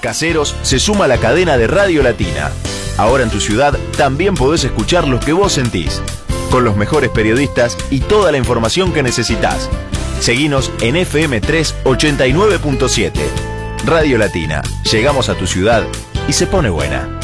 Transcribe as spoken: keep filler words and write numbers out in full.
Caseros se suma a la cadena de Radio Latina. Ahora en tu ciudad también podés escuchar lo que vos sentís, con los mejores periodistas y toda la información que necesitas. Seguinos en F M tres ochenta y nueve punto siete. Radio Latina. Llegamos a tu ciudad y se pone buena.